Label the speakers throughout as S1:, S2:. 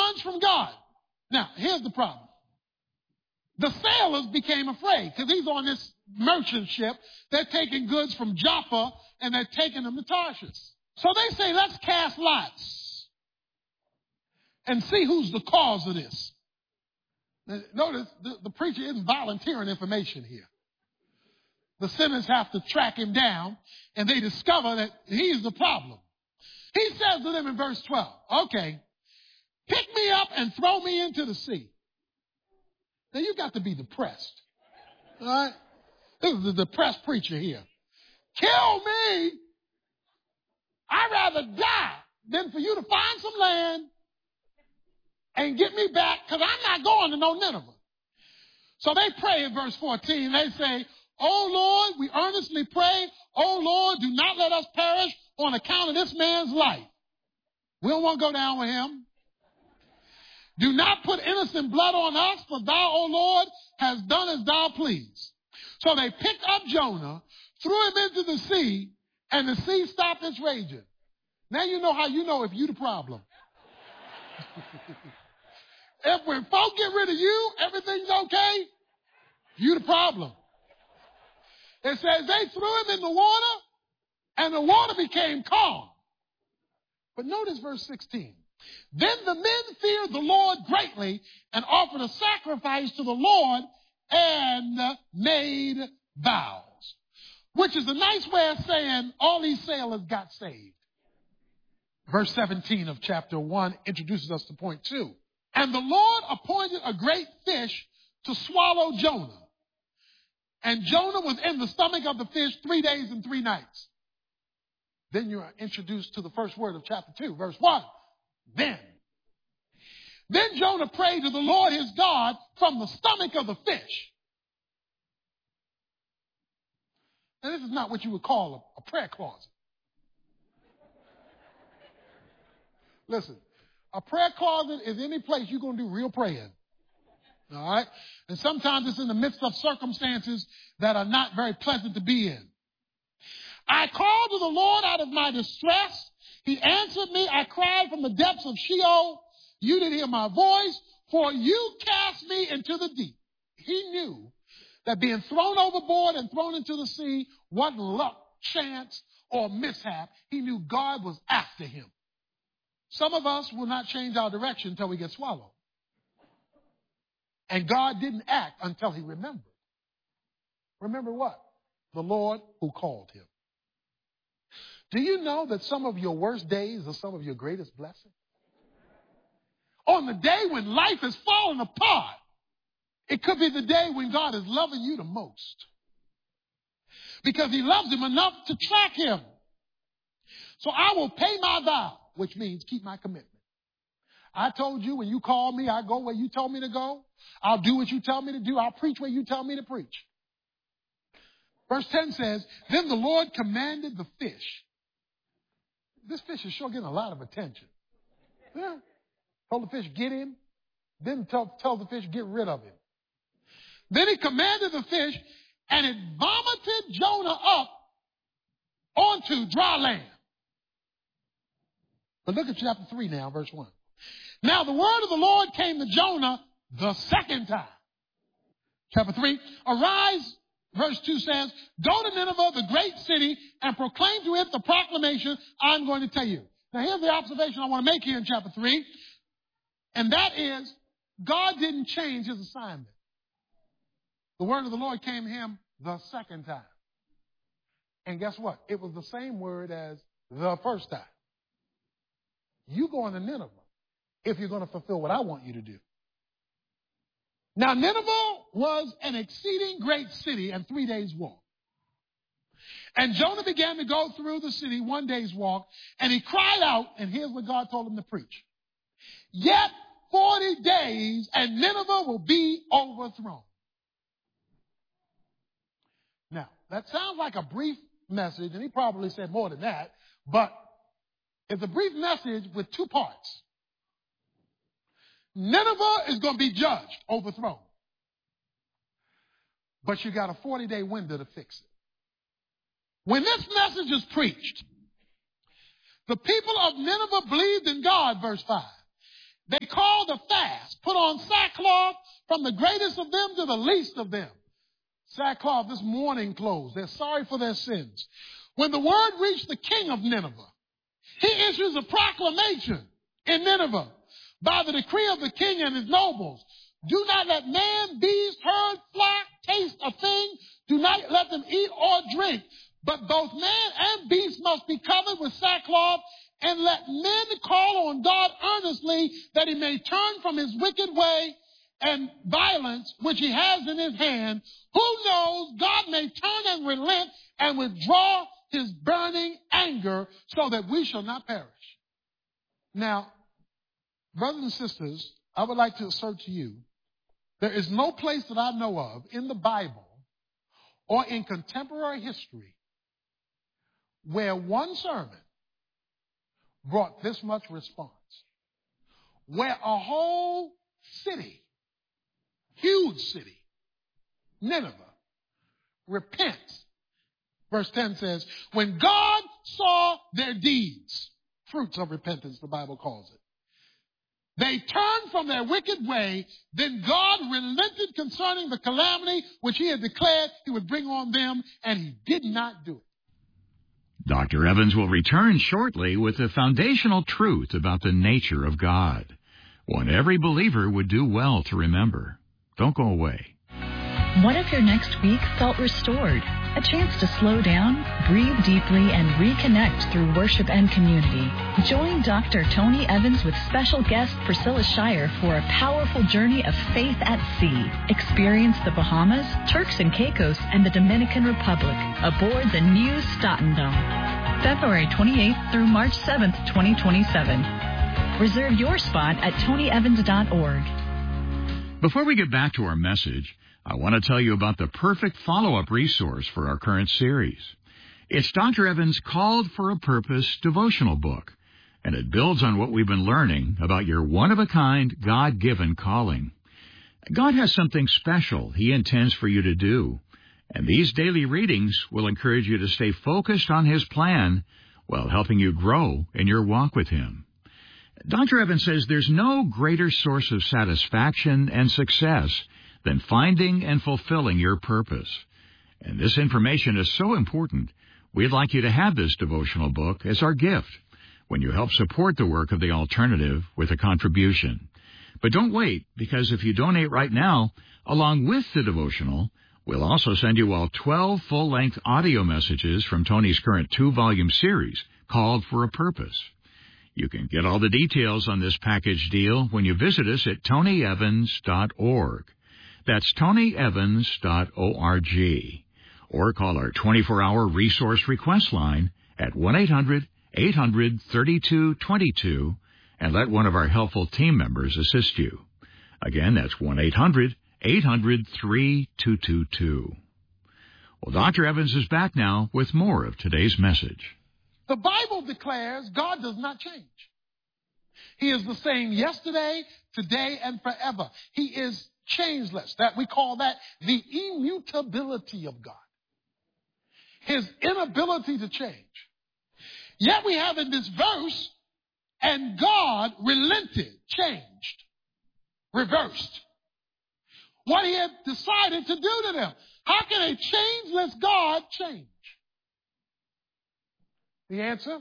S1: runs from God. Now, here's the problem. The sailors became afraid because he's on this merchant ship. They're taking goods from Joppa and they're taking them to Tarshish. So they say, let's cast lots and see who's the cause of this. Now, notice the preacher isn't volunteering information here. The sinners have to track him down and they discover that he's the problem. He says to them in verse 12, okay, pick me up and throw me into the sea. Now, you've got to be depressed. All right? This is the depressed preacher here. Kill me. I'd rather die than for you to find some land and get me back, because I'm not going to no Nineveh. So they pray in verse 14. They say, oh, Lord, we earnestly pray. Oh, Lord, do not let us perish on account of this man's life. We don't want to go down with him. Do not put innocent blood on us, for thou, O Lord, hast done as thou please. So they picked up Jonah, threw him into the sea, and the sea stopped its raging. Now you know how you know if you the problem. If when folk get rid of you, everything's okay, you the problem. It says they threw him in the water, and the water became calm. But notice verse 16. Then the men feared the Lord greatly and offered a sacrifice to the Lord and made vows. Which is a nice way of saying all these sailors got saved. Verse 17 of chapter 1 introduces us to point 2. And the Lord appointed a great fish to swallow Jonah. And Jonah was in the stomach of the fish 3 days and 3 nights. Then you are introduced to the first word of chapter 2, verse 1. Then Jonah prayed to the Lord his God from the stomach of the fish. Now, this is not what you would call a prayer closet. Listen, a prayer closet is any place you're going to do real praying. All right? And sometimes it's in the midst of circumstances that are not very pleasant to be in. I called to the Lord out of my distress. He answered me. I cried from the depths of Sheol. You did hear my voice, for you cast me into the deep. He knew that being thrown overboard and thrown into the sea wasn't luck, chance, or mishap. He knew God was after him. Some of us will not change our direction until we get swallowed. And God didn't act until he remembered. Remember what? The Lord who called him. Do you know that some of your worst days are some of your greatest blessings? On the day when life is falling apart, it could be the day when God is loving you the most. Because he loves him enough to track him. So I will pay my vow, which means keep my commitment. I told you when you call me, I go where you told me to go. I'll do what you tell me to do. I'll preach where you tell me to preach. Verse 10 says, then the Lord commanded the fish. This fish is sure getting a lot of attention. Yeah. Told the fish, get him. Then tell the fish, get rid of him. Then he commanded the fish, and it vomited Jonah up onto dry land. But look at chapter 3 now, verse 1. Now the word of the Lord came to Jonah the second time. Chapter 3, arise, verse 2 says, go to Nineveh, the great city, and proclaim to it the proclamation I'm going to tell you. Now here's the observation I want to make here in chapter 3, and that is, God didn't change his assignment. The word of the Lord came to him the second time. And guess what? It was the same word as the first time. You going to Nineveh if you're going to fulfill what I want you to do. Now, Nineveh was an exceeding great city and 3 days' walk. And Jonah began to go through the city 1 day's walk, and he cried out, and here's what God told him to preach. Yet 40 days, and Nineveh will be overthrown. Now, that sounds like a brief message, and he probably said more than that, but it's a brief message with 2 parts. Nineveh is going to be judged, overthrown. But you got a 40-day window to fix it. When this message is preached, the people of Nineveh believed in God, verse 5. They called a fast, put on sackcloth from the greatest of them to the least of them. Sackcloth, this mourning clothes. They're sorry for their sins. When the word reached the king of Nineveh, he issues a proclamation in Nineveh by the decree of the king and his nobles. Do not let man, beast, herd, flock taste a thing. Do not let them eat or drink. But both man and beast must be covered with sackcloth, and let men call on God earnestly that he may turn from his wicked way and violence which he has in his hand. Who knows, God may turn and relent and withdraw his burning anger so that we shall not perish. Now, brothers and sisters, I would like to assert to you, there is no place that I know of in the Bible or in contemporary history where one sermon brought this much response, where a whole city, huge city, Nineveh, repents. Verse 10 says, when God saw their deeds, fruits of repentance, the Bible calls it, they turned from their wicked way, then God relented concerning the calamity which he had declared he would bring on them, and he did not do it.
S2: Dr. Evans will return shortly with a foundational truth about the nature of God, one every believer would do well to remember. Don't go away.
S3: What if your next week felt restored? A chance to slow down, breathe deeply, and reconnect through worship and community. Join Dr. Tony Evans with special guest Priscilla Shirer for a powerful journey of faith at sea. Experience the Bahamas, Turks and Caicos, and the Dominican Republic aboard the New Statendom. February 28th through March 7th, 2027. Reserve your spot at tonyevans.org.
S2: Before we get back to our message, I want to tell you about the perfect follow-up resource for our current series. It's Dr. Evans' Called for a Purpose devotional book, and it builds on what we've been learning about your one-of-a-kind, God-given calling. God has something special he intends for you to do, and these daily readings will encourage you to stay focused on his plan while helping you grow in your walk with him. Dr. Evans says there's no greater source of satisfaction and success than finding and fulfilling your purpose. And this information is so important, we'd like you to have this devotional book as our gift when you help support the work of The Alternative with a contribution. But don't wait, because if you donate right now, along with the devotional, we'll also send you all 12 full-length audio messages from Tony's current 2-volume series, Called for a Purpose. You can get all the details on this package deal when you visit us at tonyevans.org. That's tonyevans.org. Or call our 24-hour resource request line at 1-800-800-3222 and let one of our helpful team members assist you. Again, that's 1-800-800-3222. Well, Dr. Evans is back now with more of today's message.
S1: The Bible declares God does not change. He is the same yesterday, today, and forever. He is changeless. That we call that the immutability of God. His inability to change. Yet we have in this verse, and God relented, changed, reversed what he had decided to do to them. How can a changeless God change? The answer?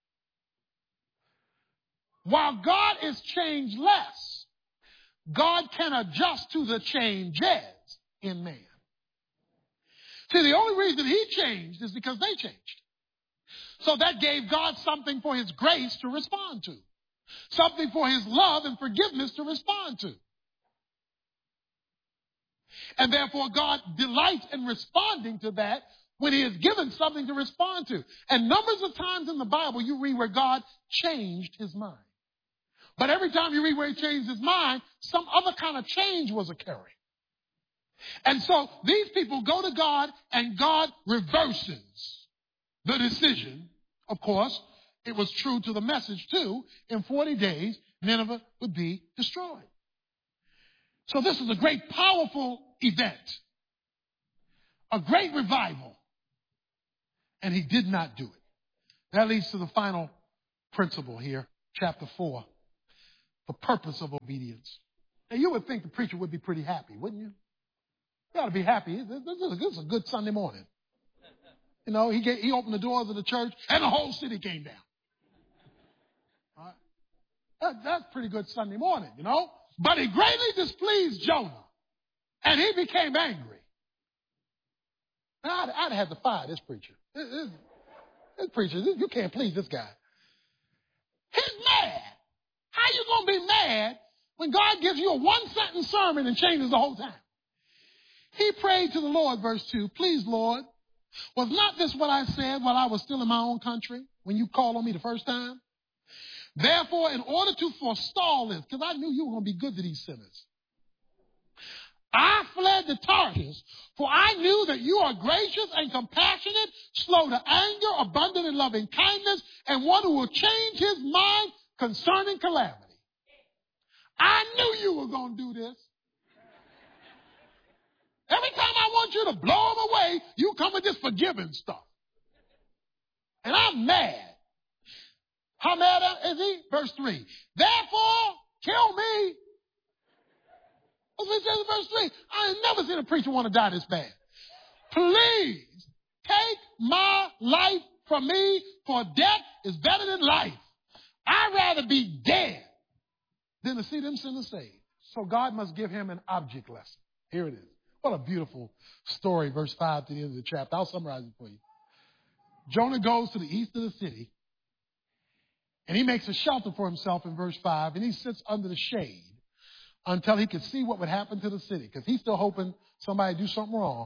S1: While God is changeless, God can adjust to the changes in man. See, the only reason he changed is because they changed. So that gave God something for his grace to respond to. Something for his love and forgiveness to respond to. And therefore God delights in responding to that when he is given something to respond to. And numbers of times in the Bible you read where God changed his mind. But every time you read where he changed his mind, some other kind of change was occurring. And so these people go to God, and God reverses the decision. Of course, it was true to the message too. In 40 days, Nineveh would be destroyed. So this is a great, powerful event. A great revival. And he did not do it. That leads to the final principle here, chapter 4. the purpose of obedience. Now, you would think the preacher would be pretty happy, wouldn't you? You ought to be happy. This is a good Sunday morning. You know, he opened the doors of the church and the whole city came down. All right? That's pretty good Sunday morning, you know. But he greatly displeased Jonah, and he became angry. Now, I'd have to fire this preacher. This preacher, you can't please this guy. He's mad. How you going to be mad when God gives you a one-sentence sermon and changes the whole time? He prayed to the Lord, verse 2, please, Lord, was not this what I said while I was still in my own country when you called on me the first time? Therefore, in order to forestall this, because I knew you were going to be good to these sinners, I fled to Tarshish, for I knew that you are gracious and compassionate, slow to anger, abundant in loving kindness, and one who will change his mind concerning calamity. I knew you were going to do this. Every time I want you to blow them away, you come with this forgiving stuff. And I'm mad. How mad is he? Verse 3. Therefore, kill me. That's what he says in verse 3. I ain't never seen a preacher want to die this bad. Please take my life from me, for death is better than life. I'd rather be dead than to see them sinners saved. So God must give him an object lesson. Here it is. What a beautiful story, verse 5 to the end of the chapter. I'll summarize it for you. Jonah goes to the east of the city, and he makes a shelter for himself in verse 5, and he sits under the shade until he could see what would happen to the city, because he's still hoping somebody do something wrong.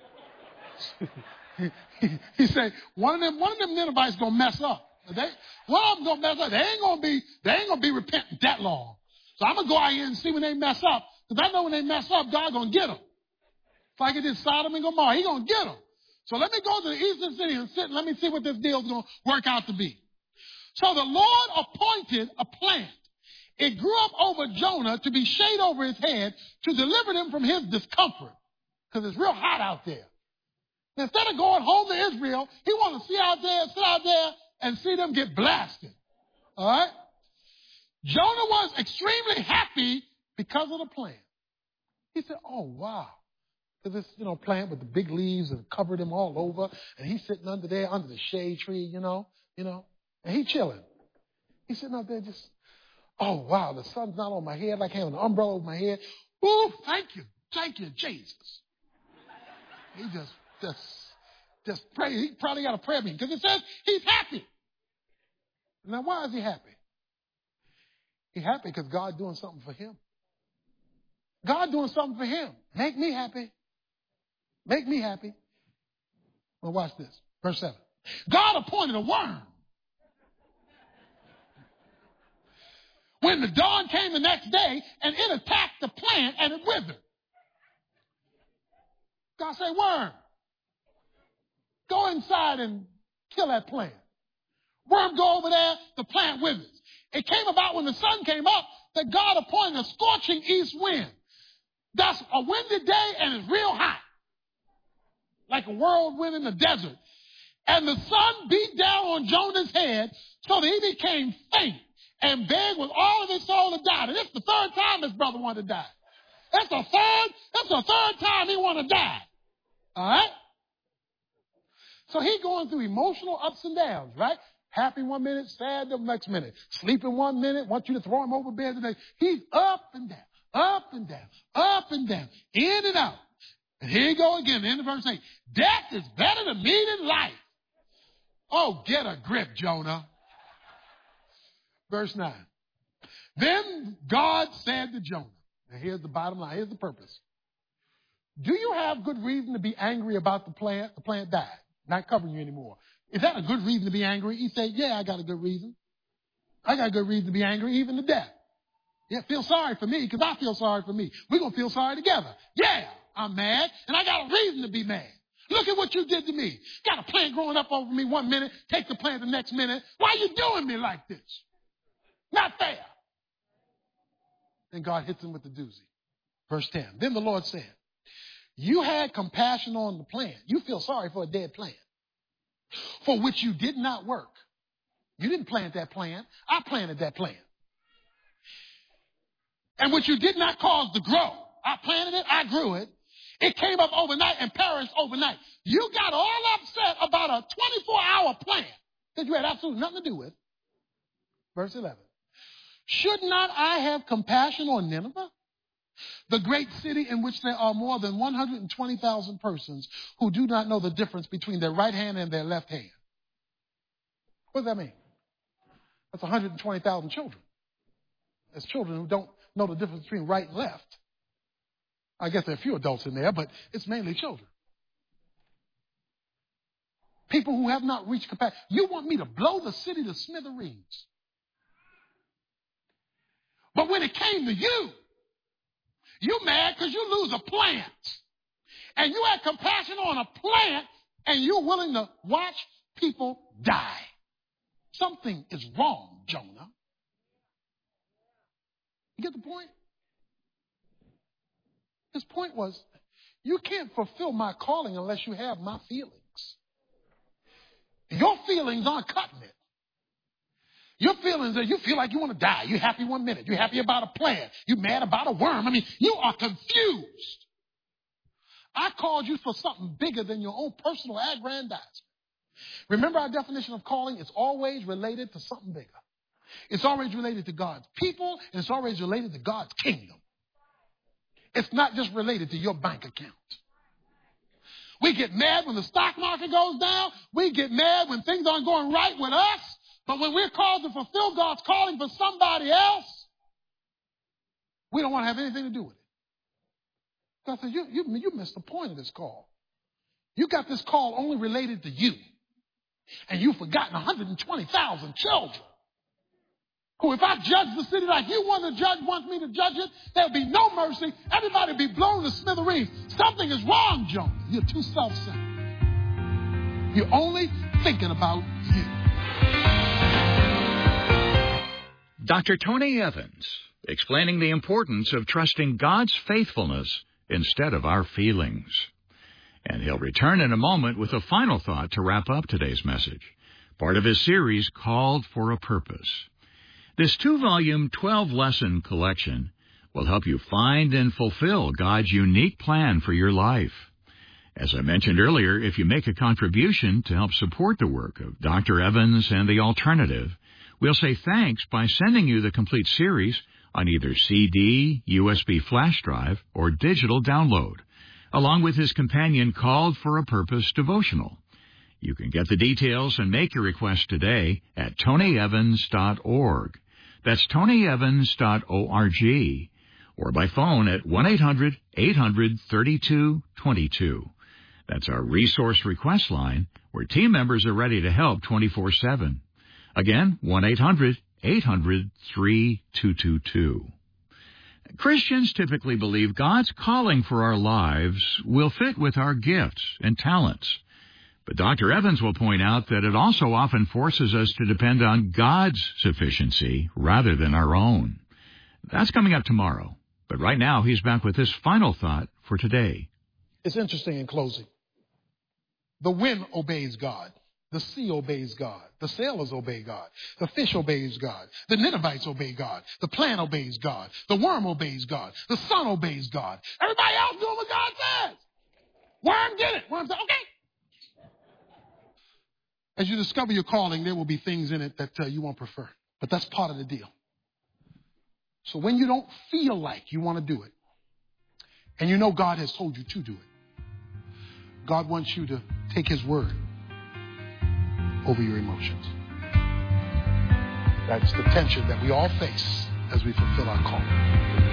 S1: he said, one of them Ninevites gonna mess up. One of them gonna mess up. They ain't gonna be repentant that long. So I'm gonna go out here and see when they mess up, because I know when they mess up, God gonna get them. It's like it did Sodom and Gomorrah. He gonna get them. So let me go to the eastern city and sit and let me see what this deal's gonna work out to be. So the Lord appointed a plant. It grew up over Jonah to be shade over his head to deliver him from his discomfort, because it's real hot out there. Instead of going home to Israel, he wanted to sit out there and see them get blasted. All right? Jonah was extremely happy because of the plant. He said, oh, wow. Because this, plant with the big leaves and covered him all over, and he's sitting under there under the shade tree, and he's chilling. He's sitting out there just, oh, wow, the sun's not on my head like having an umbrella over my head. Ooh, thank you, Jesus. He just pray. He probably got a prayer meeting because it says he's happy. Now, why is he happy? He's happy because God's doing something for him. God doing something for him. Make me happy. Make me happy. Well, watch this. Verse 7. God appointed a worm. When the dawn came the next day, and it attacked the plant and it withered. God said, worm, go inside and kill that plant. Worm go over there, the plant withers. It came about when the sun came up that God appointed a scorching east wind. That's a windy day and it's real hot. Like a whirlwind in the desert. And the sun beat down on Jonah's head so that he became faint and begged with all of his soul to die. And it's the third time this brother wanted to die. That's the third time he wanted to die. All right? So he's going through emotional ups and downs, right? Happy one minute, sad the next minute. Sleeping one minute, want you to throw him over bed the next. He's up and down, up and down, up and down, in and out. And here you go again, the end of verse 8. Death is better to me than life. Oh, get a grip, Jonah. Verse 9. Then God said to Jonah, now here's the bottom line, here's the purpose. Do you have good reason to be angry about the plant? The plant died, not covering you anymore. Is that a good reason to be angry? He said, yeah, I got a good reason. I got a good reason to be angry, even to death. Yeah, feel sorry for me because I feel sorry for me. We're going to feel sorry together. Yeah, I'm mad, and I got a reason to be mad. Look at what you did to me. Got a plant growing up over me one minute, take the plant the next minute. Why are you doing me like this? Not fair. Then God hits him with the doozy. Verse 10. Then the Lord said, you had compassion on the plant. You feel sorry for a dead plant for which you did not work. You didn't plant that plant. I planted that plant. and which you did not cause to grow. I planted it, I grew it. It came up overnight and perished overnight. You got all upset about a 24-hour plan that you had absolutely nothing to do with. Verse 11. Should not I have compassion on Nineveh, the great city in which there are more than 120,000 persons who do not know the difference between their right hand and their left hand? What does that mean? That's 120,000 children. There's children who don't know the difference between right and left. I guess there are a few adults in there, but it's mainly children. People who have not reached capacity. You want me to blow the city to smithereens. But when it came to you, you mad because you lose a plant. And you had compassion on a plant, and you're willing to watch people die. Something is wrong, Jonah. You get the point? His point was, you can't fulfill my calling unless you have my feelings. Your feelings aren't cutting it. Your feelings are, you feel like you want to die. You're happy 1 minute. You're happy about a plant. You're mad about a worm. I mean, you are confused. I called you for something bigger than your own personal aggrandizement. Remember our definition of calling? It's always related to something bigger. It's always related to God's people, and it's always related to God's kingdom. It's not just related to your bank account. We get mad when the stock market goes down. We get mad when things aren't going right with us. But when we're called to fulfill God's calling for somebody else, we don't want to have anything to do with it. God says, you missed the point of this call. You got this call only related to you. And you've forgotten 120,000 children who, if I judge the city like you want me to judge it, there'll be no mercy. Everybody will be blown to smithereens. Something is wrong, Jonah. You're too self-centered. You're only thinking about you.
S2: Dr. Tony Evans, explaining the importance of trusting God's faithfulness instead of our feelings. And he'll return in a moment with a final thought to wrap up today's message, part of his series Called for a Purpose. This 2-volume, 12-lesson collection will help you find and fulfill God's unique plan for your life. As I mentioned earlier, if you make a contribution to help support the work of Dr. Evans and The Alternative, we'll say thanks by sending you the complete series on either CD, USB flash drive, or digital download, along with his companion Called for a Purpose devotional. You can get the details and make your request today at tonyevans.org. That's tonyevans.org, or by phone at 1-800-800-3222. That's our resource request line, where team members are ready to help 24/7. Again, 1-800-800-3222. Christians typically believe God's calling for our lives will fit with our gifts and talents. But Dr. Evans will point out that it also often forces us to depend on God's sufficiency rather than our own. That's coming up tomorrow. But right now, he's back with his final thought for today.
S1: It's interesting in closing. The wind obeys God. The sea obeys God. The sailors obey God. The fish obeys God. The Ninevites obey God. The plant obeys God. The worm obeys God. The sun obeys God. Everybody else doing what God says. Worm did it. Worm said, okay. As you discover your calling, there will be things in it that you won't prefer. But that's part of the deal. So when you don't feel like you want to do it, and you know God has told you to do it, God wants you to take his word over your emotions. That's the tension that we all face as we fulfill our calling.